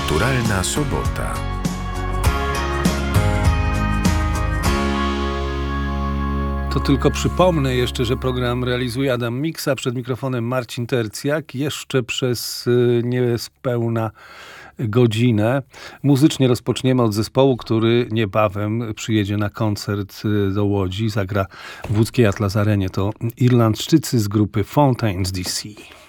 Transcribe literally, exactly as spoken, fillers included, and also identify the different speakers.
Speaker 1: Kulturalna sobota.
Speaker 2: To tylko przypomnę jeszcze, że program realizuje Adam Miksa, przed mikrofonem Marcin Tercjak. Jeszcze przez y, niespełna godzinę muzycznie rozpoczniemy od zespołu, który niebawem przyjedzie na koncert y, do Łodzi. Zagra w łódzkiej Atlas Arenie. To Irlandczycy z grupy Fountains D C.